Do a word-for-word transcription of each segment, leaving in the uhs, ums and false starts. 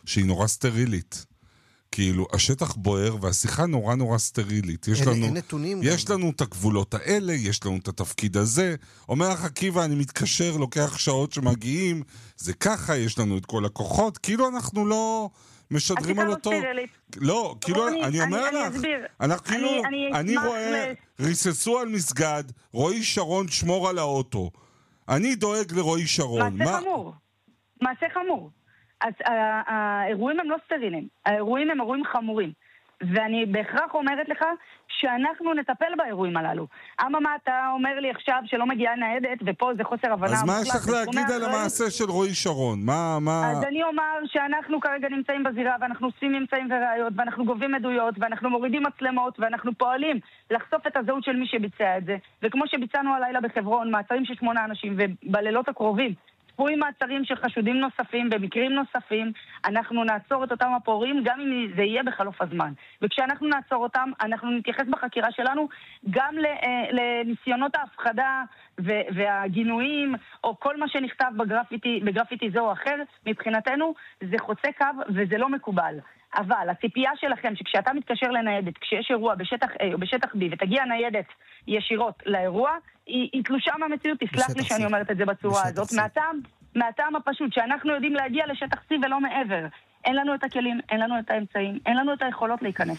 שהיא נורא סטרילית. כאילו, השטח בוער והשיחה נורא נורא סטרילית. יש לנו, יש לנו את הגבולות האלה, יש לנו את התפקיד הזה. אומר לך, עקיבא, אני מתקשר, לוקח שעות שמגיעים, זה ככה, יש לנו את כל הכוחות. כאילו אנחנו לא משדרים על אותו... לא, כאילו, אני אומר לך, אנחנו כאילו, אני רואה, ריססו על מסגד, רועי שרון שמור על האוטו. אני דואג לרועי שרון. מעשה חמור. מעשה חמור. אז האירועים הם לא סטריליים, האירועים הם אירועים חמורים, ואני בהכרח אומרת לך שאנחנו נטפל באירועים הללו. אממה, אתה אומר לי עכשיו שלא מגיעה ניידת, ופה זה חוסר הבנה. אז מה יש לך להגיד על המעשה של רועי שרון? מה, מה... אז אני אומר שאנחנו כרגע נמצאים בזירה, ואנחנו עושים ממצאים וראיות, ואנחנו גובים עדויות, ואנחנו מורידים מצלמות, ואנחנו פועלים לחשוף את הזהות של מי שביצע את זה. וכמו שביצענו הלילה בחברון, מעצרים של שמונה אנשים, ובלילות הקרובים צפויים מעצרים של חשודים נוספים, במקרים נוספים, אנחנו נעצור את אותם הפורעים, גם אם זה יהיה בחלוף הזמן. וכשאנחנו נעצור אותם, אנחנו נתייחס בחקירה שלנו גם לניסיונות ההפחדה והגינויים, או כל מה שנכתב בגרפיטי, בגרפיטי זה או אחר, מבחינתנו זה חוצה קו וזה לא מקובל. אבל הציפייה שלכם שכשאתה מתקשר לניידת, כשיש אירוע בשטח A או בשטח B, ותגיע ניידת ישירות לאירוע, היא, היא תלושה מהמציאות, תסלח לי שאני אומרת את זה בצורה הזאת, מהטעם, מהטעם הפשוט, שאנחנו יודעים להגיע לשטח C ולא מעבר. אין לנו את הכלים, אין לנו את האמצעים, אין לנו את היכולות להיכנס.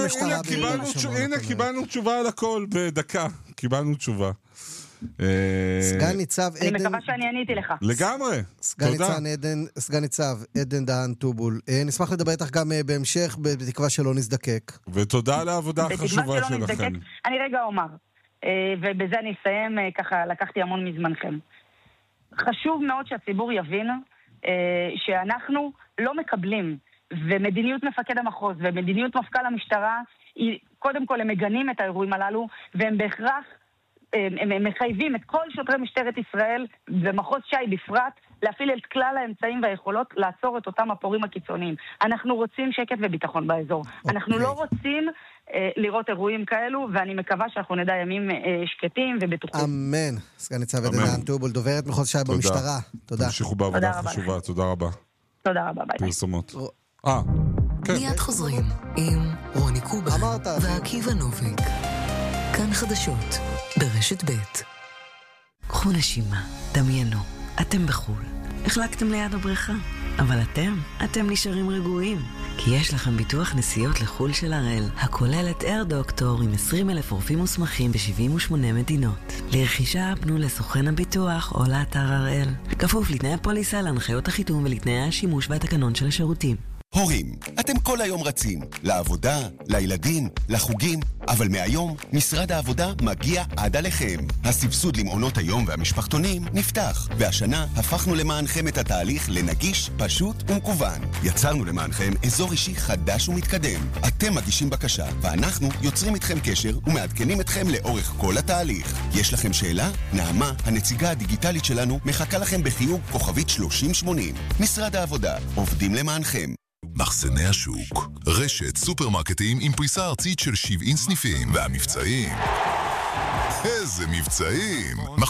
הנה, קיבלנו תשובה על הכל בדקה, קיבלנו תשובה. סגן ניצב עדן... אני מקווה שאני עניתי לך. לגמרי, תודה. סגן ניצב עדן דהן טובול. נשמח לדבר איתך גם בהמשך, בתקווה שלא נזדקק. ותודה על העבודה החשובה שלכם. אני רגע אומר, ובזה אני אסיים, ככה לקחתי המון מזמנכם. חשוב מאוד שהציבור יבין שאנחנו לא מקבלים, ומדיניות מפקד המחוז ומדיניות מפכ"ל המשטרה, קודם כל הם מגנים את האירועים הללו, והם בהכרח הם מחייבים את כל שוטרי משטרת ישראל ומחוז שי בפרט להפעיל את כלל האמצעים והיכולות לעצור את אותם הפורעים הקיצוניים. אנחנו רוצים שקט וביטחון באזור. Okay. אנחנו לא רוצים אה, לראות אירועים כאלו, ואני מקווה שאנחנו נדע ימים אה, שקטים ובטוחים. אמן. סגן ניצב עדן דהן טובול, דוברת מחוז שי במשטרה. תודה. תמשיכו בעבודה חשובה. תודה רבה. תודה רבה. ביי. פרסומות. אה, כן. מיד חוזרים עם רוני קובה ועקיבא נוביק. כאן חדשות ברשת ב'. קחו נשימה, דמיינו, אתם בחול. החלקתם ליד הבריכה, אבל אתם, אתם נשארים רגועים, כי יש לכם ביטוח נסיעות לחול של הראל, הכולל את אייר דוקטור עם עשרים אלף רופאים מוסמכים ב-שבעים ושמונה מדינות. לרכישה פנו לסוכן הביטוח או לאתר הראל. כפוף לתנאי הפוליסה, להנחיות החיתום ולתנאי השימוש והתקנון של השירותים. הורים, אתם כל היום רצים, לעבודה, לילדים, לחוגים, אבל מהיום משרד העבודה מגיע עד עליכם. הסבסוד למעונות היום והמשפחתונים נפתח, והשנה הפכנו למענכם את התהליך לנגיש, פשוט ומקוון. יצרנו למענכם אזור אישי חדש ומתקדם. אתם מגישים בקשה, ואנחנו יוצרים איתכם קשר ומעדכנים אתכם לאורך כל התהליך. יש לכם שאלה? נעמה, הנציגה הדיגיטלית שלנו, מחכה לכם בחיוג כוכבית שלושים שמונים. משרד העבודה, עובדים למענכם. מחסני השוק, רשת סופרמרקטים עם פריסה ארצית של שבעים סניפים, והמבצעים, איזה מבצעים!